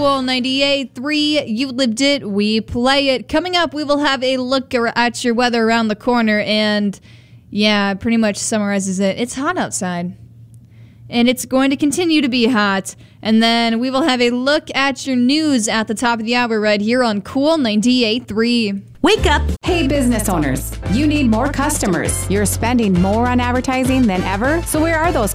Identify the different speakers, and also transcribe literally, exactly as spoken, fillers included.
Speaker 1: Cool ninety-eight point three. You lived it, we play it. Coming up, we will have a look at your weather around the corner, and yeah, pretty much summarizes it. It's hot outside, and it's going to continue to be hot. And then we will have a look at your news at the top of the hour right here on Cool ninety-eight point three.
Speaker 2: Wake up! Hey, business owners. You need more customers. You're spending more on advertising than ever. So where are those